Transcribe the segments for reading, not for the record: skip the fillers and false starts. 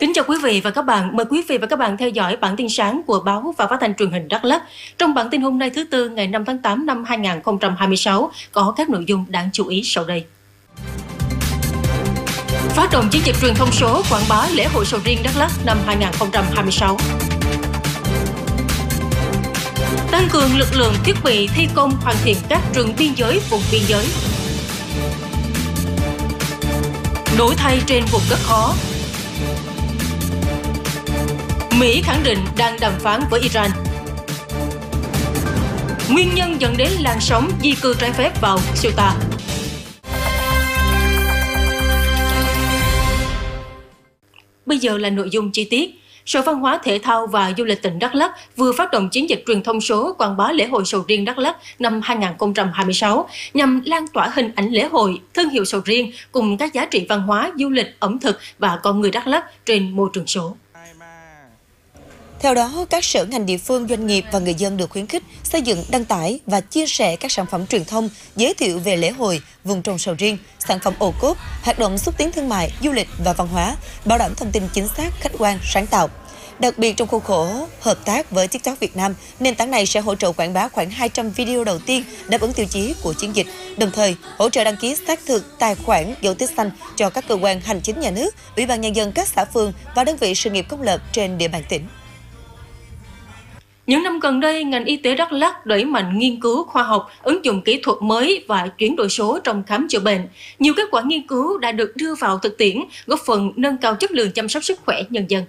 Kính chào quý vị và các bạn. Mời quý vị và các bạn theo dõi bản tin sáng của báo và phát thanh truyền hình Đắk Lắk. Trong bản tin hôm nay thứ Tư ngày 5 tháng 8 năm 2026 có các nội dung đáng chú ý sau đây. Phát động chiến dịch truyền thông số quảng bá lễ hội sầu riêng Đắk Lắk năm 2026. Tăng cường lực lượng thiết bị thi công hoàn thiện các rừng biên giới vùng biên giới. Đổi thay trên vùng đất khó. Mỹ khẳng định đang đàm phán với Iran. Nguyên nhân dẫn đến làn sóng di cư trái phép vào Ceuta. Bây giờ là nội dung chi tiết. Sở Văn hóa Thể thao và Du lịch tỉnh Đắk Lắk vừa phát động chiến dịch truyền thông số quảng bá lễ hội sầu riêng Đắk Lắk năm 2026 nhằm lan tỏa hình ảnh lễ hội, thương hiệu sầu riêng cùng các giá trị văn hóa, du lịch, ẩm thực và con người Đắk Lắk trên môi trường số. Theo đó, các sở ngành địa phương, doanh nghiệp và người dân được khuyến khích xây dựng, đăng tải và chia sẻ các sản phẩm truyền thông, giới thiệu về lễ hội, vùng trồng sầu riêng, sản phẩm ô cốp, hoạt động xúc tiến thương mại, du lịch và văn hóa, bảo đảm thông tin chính xác, khách quan, sáng tạo. Đặc biệt trong khuôn khổ hợp tác với TikTok Việt Nam, nền tảng này sẽ hỗ trợ quảng bá khoảng 200 video đầu tiên đáp ứng tiêu chí của chiến dịch, đồng thời hỗ trợ đăng ký xác thực tài khoản dấu tích xanh cho các cơ quan hành chính nhà nước, Ủy ban Nhân dân các xã phường và đơn vị sự nghiệp công lập trên địa bàn tỉnh. Những năm gần đây, ngành y tế Đắk Lắk đẩy mạnh nghiên cứu khoa học, ứng dụng kỹ thuật mới và chuyển đổi số trong khám chữa bệnh. Nhiều kết quả nghiên cứu đã được đưa vào thực tiễn, góp phần nâng cao chất lượng chăm sóc sức khỏe nhân dân.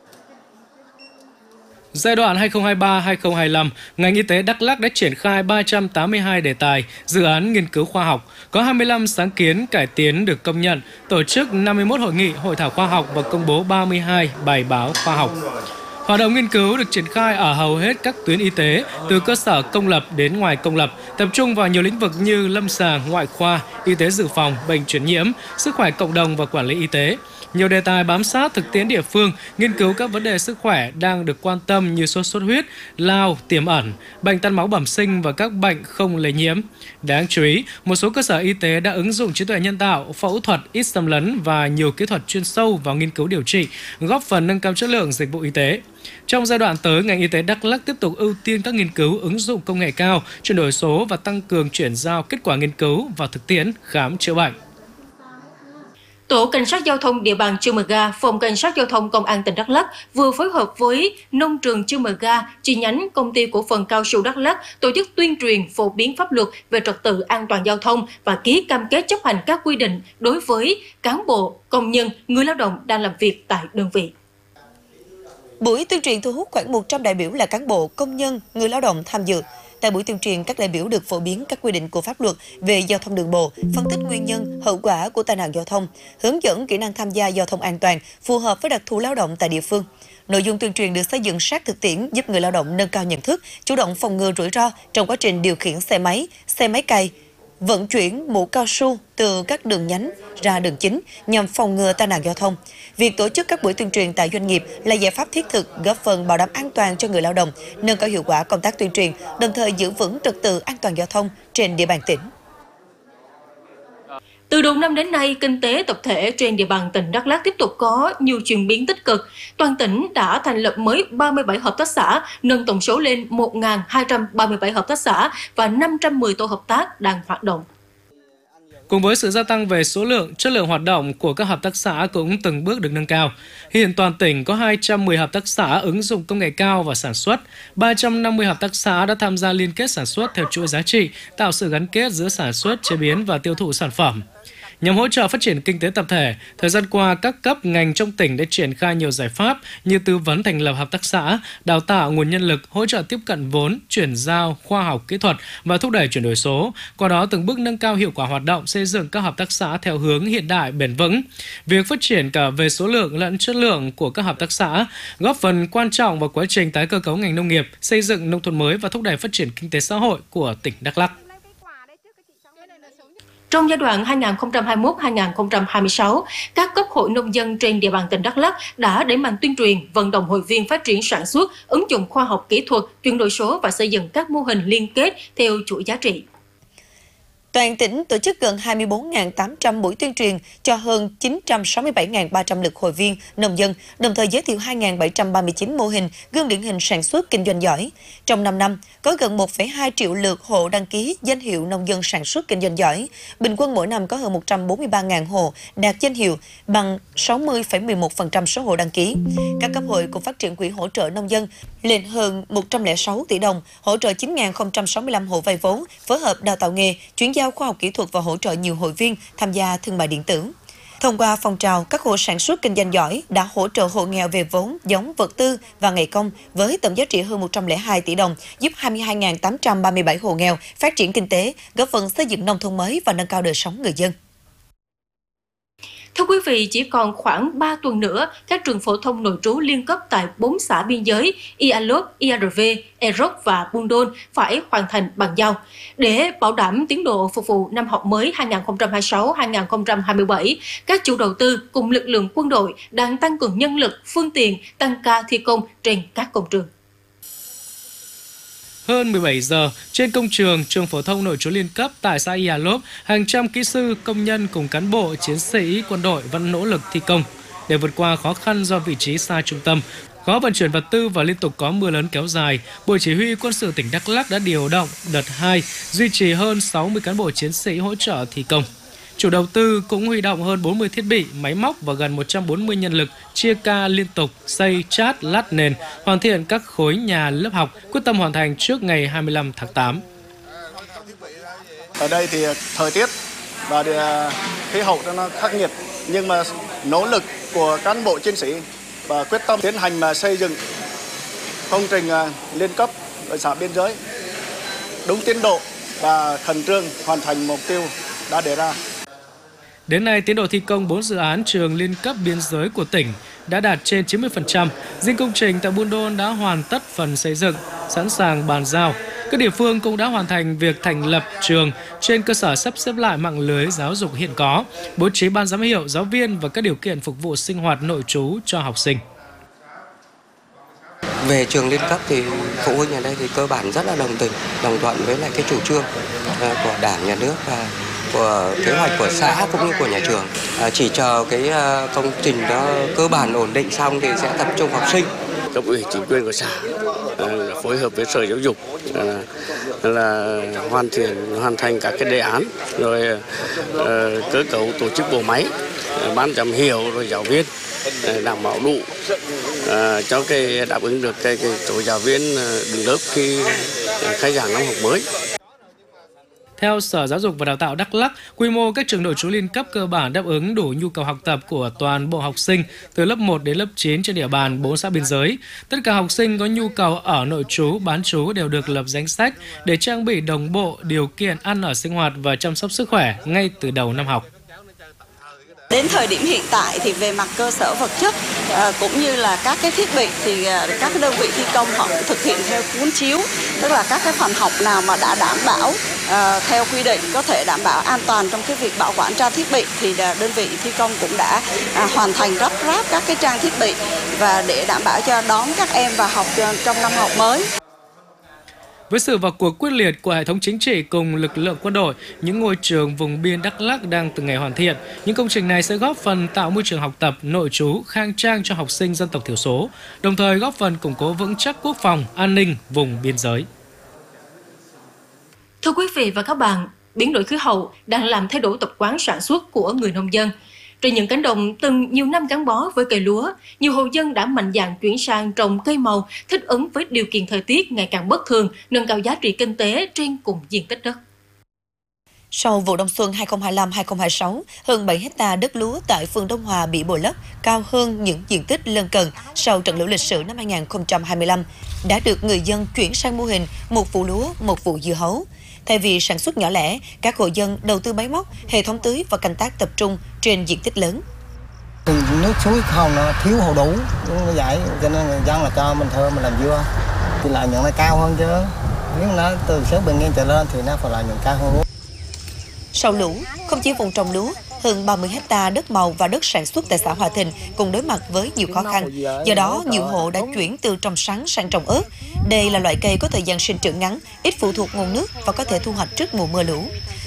Giai đoạn 2023-2025, ngành y tế Đắk Lắk đã triển khai 382 đề tài, dự án nghiên cứu khoa học, có 25 sáng kiến cải tiến được công nhận, tổ chức 51 hội nghị, hội thảo khoa học và công bố 32 bài báo khoa học. Hoạt động nghiên cứu được triển khai ở hầu hết các tuyến y tế, từ cơ sở công lập đến ngoài công lập, tập trung vào nhiều lĩnh vực như lâm sàng, ngoại khoa, y tế dự phòng, bệnh truyền nhiễm, sức khỏe cộng đồng và quản lý y tế. Nhiều đề tài bám sát thực tiễn địa phương, nghiên cứu các vấn đề sức khỏe đang được quan tâm như sốt xuất huyết, lao tiềm ẩn, bệnh tan máu bẩm sinh và các bệnh không lây nhiễm. Đáng chú ý, một số cơ sở y tế đã ứng dụng trí tuệ nhân tạo, phẫu thuật ít xâm lấn và nhiều kỹ thuật chuyên sâu vào nghiên cứu điều trị, góp phần nâng cao chất lượng dịch vụ y tế. Trong giai đoạn tới, ngành y tế Đắk Lắk tiếp tục ưu tiên các nghiên cứu ứng dụng công nghệ cao, chuyển đổi số và tăng cường chuyển giao kết quả nghiên cứu vào thực tiễn khám chữa bệnh. Tổ Cảnh sát Giao thông địa bàn Chư Mờ Ga, Phòng Cảnh sát Giao thông Công an tỉnh Đắk Lắk vừa phối hợp với nông trường Chư Mờ Ga, chi nhánh Công ty Cổ phần Cao su Đắk Lắk tổ chức tuyên truyền phổ biến pháp luật về trật tự an toàn giao thông và ký cam kết chấp hành các quy định đối với cán bộ, công nhân, người lao động đang làm việc tại đơn vị. Buổi tuyên truyền thu hút khoảng 100 đại biểu là cán bộ, công nhân, người lao động tham dự. Tại buổi tuyên truyền, các đại biểu được phổ biến các quy định của pháp luật về giao thông đường bộ, phân tích nguyên nhân, hậu quả của tai nạn giao thông, hướng dẫn kỹ năng tham gia giao thông an toàn, phù hợp với đặc thù lao động tại địa phương. Nội dung tuyên truyền được xây dựng sát thực tiễn, giúp người lao động nâng cao nhận thức, chủ động phòng ngừa rủi ro trong quá trình điều khiển xe máy cày, vận chuyển mũ cao su từ các đường nhánh ra đường chính nhằm phòng ngừa tai nạn giao thông. Việc tổ chức các buổi tuyên truyền tại doanh nghiệp là giải pháp thiết thực góp phần bảo đảm an toàn cho người lao động, nâng cao hiệu quả công tác tuyên truyền, đồng thời giữ vững trật tự an toàn giao thông trên địa bàn tỉnh. Từ đầu năm đến nay, kinh tế tập thể trên địa bàn tỉnh Đắk Lắk tiếp tục có nhiều chuyển biến tích cực. Toàn tỉnh đã thành lập mới 37 hợp tác xã, nâng tổng số lên 1.237 hợp tác xã và 510 tổ hợp tác đang hoạt động. Cùng với sự gia tăng về số lượng, chất lượng hoạt động của các hợp tác xã cũng từng bước được nâng cao. Hiện toàn tỉnh có 210 hợp tác xã ứng dụng công nghệ cao vào sản xuất, 350 hợp tác xã đã tham gia liên kết sản xuất theo chuỗi giá trị, tạo sự gắn kết giữa sản xuất, chế biến và tiêu thụ sản phẩm. Nhằm hỗ trợ phát triển kinh tế tập thể, thời gian qua các cấp ngành trong tỉnh đã triển khai nhiều giải pháp như tư vấn thành lập hợp tác xã, đào tạo nguồn nhân lực, hỗ trợ tiếp cận vốn, chuyển giao, khoa học kỹ thuật và thúc đẩy chuyển đổi số. Qua đó từng bước nâng cao hiệu quả hoạt động, xây dựng các hợp tác xã theo hướng hiện đại, bền vững. Việc phát triển cả về số lượng lẫn chất lượng của các hợp tác xã góp phần quan trọng vào quá trình tái cơ cấu ngành nông nghiệp, xây dựng nông thôn mới và thúc đẩy phát triển kinh tế xã hội của tỉnh Đắk Lắk. Trong giai đoạn 2021-2026, các cấp hội nông dân trên địa bàn tỉnh Đắk Lắk đã đẩy mạnh tuyên truyền, vận động hội viên phát triển sản xuất, ứng dụng khoa học kỹ thuật, chuyển đổi số và xây dựng các mô hình liên kết theo chuỗi giá trị. Toàn tỉnh tổ chức gần 24.800 buổi tuyên truyền cho hơn 967.300 lượt hội viên, nông dân, đồng thời giới thiệu 2.739 mô hình gương điển hình sản xuất kinh doanh giỏi. Trong 5 năm, có gần 1,2 triệu lượt hộ đăng ký danh hiệu nông dân sản xuất kinh doanh giỏi. Bình quân mỗi năm có hơn 143.000 hộ đạt danh hiệu, bằng 60,11% số hộ đăng ký. Các cấp hội cũng phát triển quỹ hỗ trợ nông dân lên hơn 106 tỷ đồng, hỗ trợ 9.065 hộ vay vốn, phối hợp đào tạo nghề, chuyển giao khoa học kỹ thuật và hỗ trợ nhiều hội viên tham gia thương mại điện tử. Thông qua phong trào, các hộ sản xuất kinh doanh giỏi đã hỗ trợ hộ nghèo về vốn, giống, vật tư và ngày công với tổng giá trị hơn 102 tỷ đồng, giúp 22.837 hộ nghèo phát triển kinh tế, góp phần xây dựng nông thôn mới và nâng cao đời sống người dân. Thưa quý vị, chỉ còn khoảng 3 tuần nữa, các trường phổ thông nội trú liên cấp tại 4 xã biên giới Ia Lốp, IRV, Erok và Buôn Đôn phải hoàn thành bàn giao. Để bảo đảm tiến độ phục vụ năm học mới 2026-2027, các chủ đầu tư cùng lực lượng quân đội đang tăng cường nhân lực, phương tiện, tăng ca thi công trên các công trường. Hơn 17 giờ, trên công trường trường phổ thông nội trú liên cấp tại xã Ia Lốp, hàng trăm kỹ sư, công nhân cùng cán bộ, chiến sĩ, quân đội vẫn nỗ lực thi công. Để vượt qua khó khăn do vị trí xa trung tâm, khó vận chuyển vật tư và liên tục có mưa lớn kéo dài, Bộ Chỉ huy Quân sự tỉnh Đắk Lắk đã điều động đợt 2, duy trì hơn 60 cán bộ chiến sĩ hỗ trợ thi công. Chủ đầu tư cũng huy động hơn 40 thiết bị, máy móc và gần 140 nhân lực chia ca liên tục xây, chát, lát nền, hoàn thiện các khối nhà lớp học, quyết tâm hoàn thành trước ngày 25 tháng 8. Ở đây thì thời tiết và khí hậu nó khắc nghiệt, nhưng mà nỗ lực của cán bộ chiến sĩ và quyết tâm tiến hành mà xây dựng công trình liên cấp ở xã biên giới đúng tiến độ và khẩn trương hoàn thành mục tiêu đã đề ra. Đến nay, tiến độ thi công 4 dự án trường liên cấp biên giới của tỉnh đã đạt trên 90%. Riêng công trình tại Buôn Đôn đã hoàn tất phần xây dựng, sẵn sàng bàn giao. Các địa phương cũng đã hoàn thành việc thành lập trường trên cơ sở sắp xếp lại mạng lưới giáo dục hiện có, bố trí ban giám hiệu, giáo viên và các điều kiện phục vụ sinh hoạt nội trú cho học sinh. Về trường liên cấp thì phụ huynh ở đây thì cơ bản rất là đồng tình, đồng thuận với lại cái chủ trương của Đảng, Nhà nước và của kế hoạch của xã cũng như của nhà trường. Chỉ chờ cái công trình đó cơ bản ổn định xong thì sẽ tập trung học sinh. Cấp ủy chính quyền của xã phối hợp với Sở Giáo dục là hoàn thành các cái đề án, rồi cơ cấu tổ chức bộ máy, ban giám hiệu rồi giáo viên đảm bảo đủ cho cái đáp ứng được cái số giáo viên đứng lớp khi khai giảng năm học mới. Theo Sở Giáo dục và Đào tạo Đắk Lắk, quy mô các trường nội trú liên cấp cơ bản đáp ứng đủ nhu cầu học tập của toàn bộ học sinh từ lớp 1 đến lớp 9 trên địa bàn 4 xã biên giới. Tất cả học sinh có nhu cầu ở nội trú, bán trú đều được lập danh sách để trang bị đồng bộ điều kiện ăn ở sinh hoạt và chăm sóc sức khỏe ngay từ đầu năm học. Đến thời điểm hiện tại thì về mặt cơ sở vật chất cũng như là các cái thiết bị thì các cái đơn vị thi công họ cũng thực hiện theo cuốn chiếu, tức là các cái phòng học nào mà đã đảm bảo theo quy định có thể đảm bảo an toàn trong cái việc bảo quản trang thiết bị thì đơn vị thi công cũng đã hoàn thành lắp ráp các cái trang thiết bị và để đảm bảo cho đón các em vào học trong năm học mới. Với sự vào cuộc quyết liệt của hệ thống chính trị cùng lực lượng quân đội, những ngôi trường vùng biên Đắk Lắk đang từng ngày hoàn thiện. Những công trình này sẽ góp phần tạo môi trường học tập, nội trú, khang trang cho học sinh dân tộc thiểu số, đồng thời góp phần củng cố vững chắc quốc phòng, an ninh vùng biên giới. Thưa quý vị và các bạn, biến đổi khí hậu đang làm thay đổi tập quán sản xuất của người nông dân. Trên những cánh đồng từng nhiều năm gắn bó với cây lúa, nhiều hộ dân đã mạnh dạn chuyển sang trồng cây màu thích ứng với điều kiện thời tiết ngày càng bất thường, nâng cao giá trị kinh tế trên cùng diện tích đất. Sau vụ đông xuân 2025-2026, hơn 7 hectare đất lúa tại phường Đông Hòa bị bồi lấp cao hơn những diện tích lân cận sau trận lũ lịch sử năm 2025, đã được người dân chuyển sang mô hình một vụ lúa, một vụ dưa hấu. Thay vì sản xuất nhỏ lẻ, các hộ dân đầu tư máy móc, hệ thống tưới và canh tác tập trung trên diện tích lớn. Nước suối không nó thiếu hầu đủ, nó vậy cho nên người dân là cho mình thuê mình làm dưa thì lợi nhuận nó cao hơn chứ. Nếu nó từ 6 bình nghiêng trở lên thì nó phải lợi nhuận cao hơn. Sau lũ, không chỉ vùng trồng lúa, hơn 30 hectare đất màu và đất sản xuất tại xã Hòa Thịnh cùng đối mặt với nhiều khó khăn. Do đó, nhiều hộ đã chuyển từ trồng sắn sang trồng ớt. Đây là loại cây có thời gian sinh trưởng ngắn, ít phụ thuộc nguồn nước và có thể thu hoạch trước mùa mưa lũ.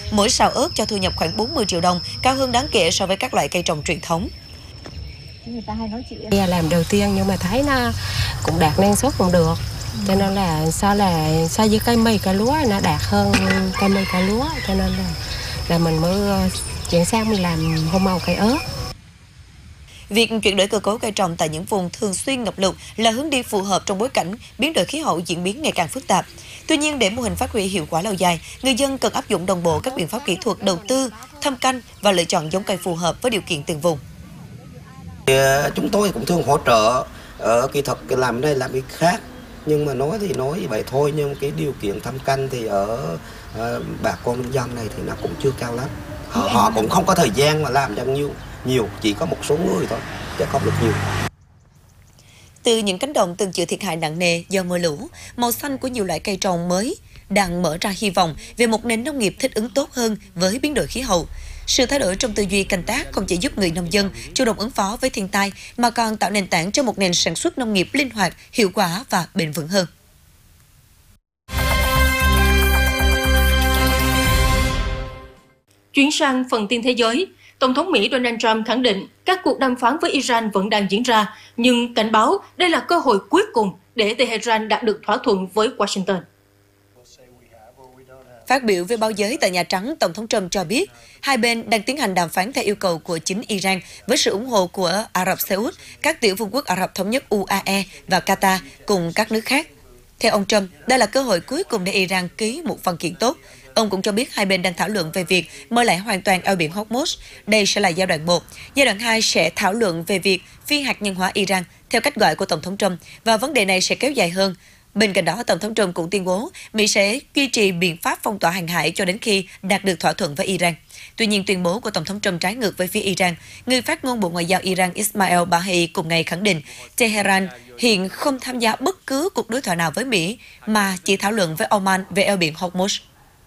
mỗi sào ớt cho thu nhập khoảng 40 triệu đồng, cao hơn đáng kể so với các loại cây trồng truyền thống. Người ta hay nói chuyện làm đầu tiên nhưng mà thấy nó cũng đạt năng suất cũng được, cho nên là so với cây mì cây lúa nó đạt hơn cây mì cây lúa, cho nên là mình mới chuyển sang mình làm hoa màu cây ớt. Việc chuyển đổi cơ cấu cây trồng tại những vùng thường xuyên ngập lụt là hướng đi phù hợp trong bối cảnh biến đổi khí hậu diễn biến ngày càng phức tạp. Tuy nhiên, để mô hình phát huy hiệu quả lâu dài, người dân cần áp dụng đồng bộ các biện pháp kỹ thuật đầu tư, thâm canh và lựa chọn giống cây phù hợp với điều kiện từng vùng. Chúng tôi cũng thường hỗ trợ ở kỹ thuật làm đây làm cái khác, nhưng mà nói thì nói vậy thôi, nhưng cái điều kiện thâm canh thì ở bà con nông dân này thì nó cũng chưa cao lắm. Họ cũng không có thời gian mà làm cho nhiều, chỉ có một số người thôi, chứ không được nhiều. Từ những cánh đồng từng chịu thiệt hại nặng nề do mưa lũ, màu xanh của nhiều loại cây trồng mới đang mở ra hy vọng về một nền nông nghiệp thích ứng tốt hơn với biến đổi khí hậu. Sự thay đổi trong tư duy canh tác không chỉ giúp người nông dân chủ động ứng phó với thiên tai, mà còn tạo nền tảng cho một nền sản xuất nông nghiệp linh hoạt, hiệu quả và bền vững hơn. Chuyển sang phần tin thế giới, Tổng thống Mỹ Donald Trump khẳng định các cuộc đàm phán với Iran vẫn đang diễn ra, nhưng cảnh báo đây là cơ hội cuối cùng để Tehran đạt được thỏa thuận với Washington. Phát biểu với báo giới tại Nhà Trắng, Tổng thống Trump cho biết hai bên đang tiến hành đàm phán theo yêu cầu của chính Iran với sự ủng hộ của Ả Rập Xê Út, các tiểu vương quốc Ả Rập Thống nhất UAE và Qatar cùng các nước khác. Theo ông Trump, đây là cơ hội cuối cùng để Iran ký một văn kiện tốt. Ông cũng cho biết hai bên đang thảo luận về việc mở lại hoàn toàn eo biển Hormuz. Đây sẽ là giai đoạn 1. Giai đoạn 2 sẽ thảo luận về việc phi hạt nhân hóa Iran, theo cách gọi của Tổng thống Trump, và vấn đề này sẽ kéo dài hơn. Bên cạnh đó, Tổng thống Trump cũng tuyên bố Mỹ sẽ duy trì biện pháp phong tỏa hàng hải cho đến khi đạt được thỏa thuận với Iran. Tuy nhiên, tuyên bố của Tổng thống Trump trái ngược với phía Iran. Người phát ngôn Bộ Ngoại giao Iran Ismail Baghei cùng ngày khẳng định Tehran hiện không tham gia bất cứ cuộc đối thoại nào với Mỹ, mà chỉ thảo luận với Oman về eo biển Hormuz.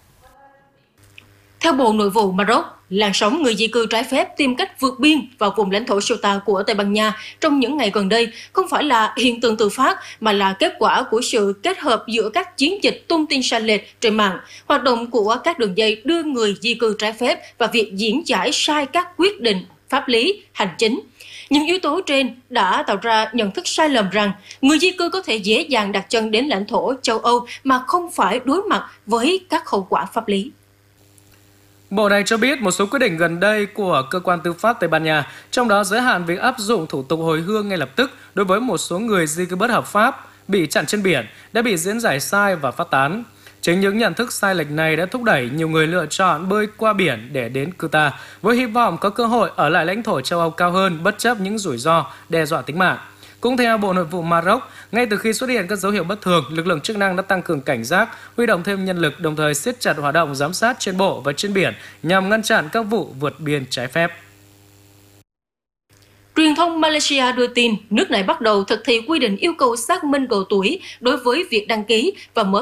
Theo Bộ Nội vụ Maroc, làn sóng người di cư trái phép tìm cách vượt biên vào vùng lãnh thổ Ceuta của Tây Ban Nha trong những ngày gần đây không phải là hiện tượng tự phát, mà là kết quả của sự kết hợp giữa các chiến dịch tung tin sai lệch trên mạng, hoạt động của các đường dây đưa người di cư trái phép và việc diễn giải sai các quyết định pháp lý, hành chính. Những yếu tố trên đã tạo ra nhận thức sai lầm rằng người di cư có thể dễ dàng đặt chân đến lãnh thổ châu Âu mà không phải đối mặt với các hậu quả pháp lý. Bộ này cho biết một số quyết định gần đây của cơ quan tư pháp Tây Ban Nha, trong đó giới hạn việc áp dụng thủ tục hồi hương ngay lập tức đối với một số người di cư bất hợp pháp bị chặn trên biển, đã bị diễn giải sai và phát tán. Chính những nhận thức sai lệch này đã thúc đẩy nhiều người lựa chọn bơi qua biển để đến Ceuta, với hy vọng có cơ hội ở lại lãnh thổ châu Âu cao hơn bất chấp những rủi ro đe dọa tính mạng. Cũng theo Bộ Nội vụ Maroc, ngay từ khi xuất hiện các dấu hiệu bất thường, lực lượng chức năng đã tăng cường cảnh giác, huy động thêm nhân lực, đồng thời siết chặt hoạt động giám sát trên bộ và trên biển nhằm ngăn chặn các vụ vượt biên trái phép. Truyền thông Malaysia đưa tin nước này bắt đầu thực thi quy định yêu cầu xác minh độ tuổi đối với việc đăng ký và mở